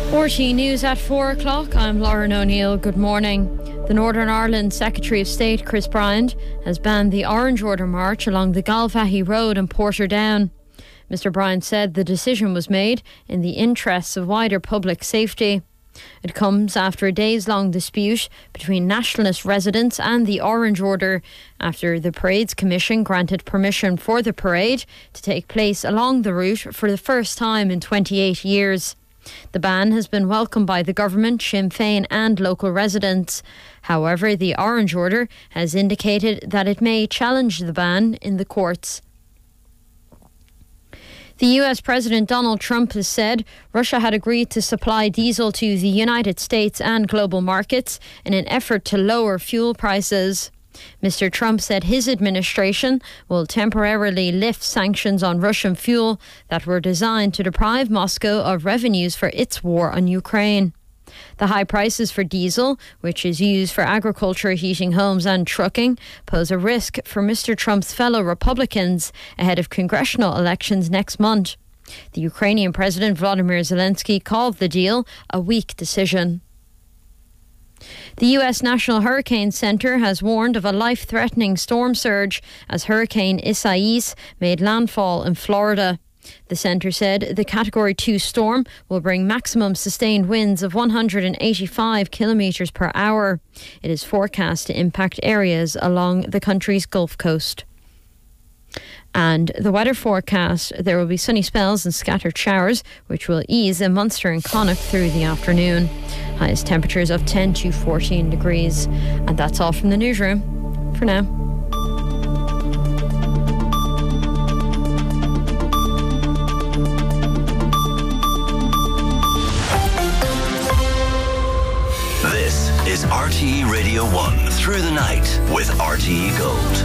RTE News at 4 o'clock. I'm Lauren O'Neill. Good morning. The Northern Ireland Secretary of State, Chris Bryant, has banned the Orange Order march along the Galvahey Road in Portadown. Mr. Bryant said the decision was made in the interests of wider public safety. It comes after a days-long dispute between nationalist residents and the Orange Order after the Parades Commission granted permission for the parade to take place along the route for the first time in 28 years. The ban has been welcomed by the government, Sinn Féin and local residents. However, the Orange Order has indicated that it may challenge the ban in the courts. The US President Donald Trump has said Russia had agreed to supply diesel to the United States and global markets in an effort to lower fuel prices. Mr. Trump said his administration will temporarily lift sanctions on Russian fuel that were designed to deprive Moscow of revenues for its war on Ukraine. The high prices for diesel, which is used for agriculture, heating homes and trucking, pose a risk for Mr. Trump's fellow Republicans ahead of congressional elections next month. The Ukrainian President Volodymyr Zelensky called the deal a weak decision. The US National Hurricane Center has warned of a life-threatening storm surge as Hurricane Isaias made landfall in Florida. The centre said the Category 2 storm will bring maximum sustained winds of 185 kilometres per hour. It is forecast to impact areas along the country's Gulf Coast. And the weather forecast, there will be sunny spells and scattered showers, which will ease in Munster and Connacht through the afternoon. Highest temperatures of 10 to 14 degrees. And that's all from the newsroom for now. This is RTE Radio 1 Through the Night with RTE Gold.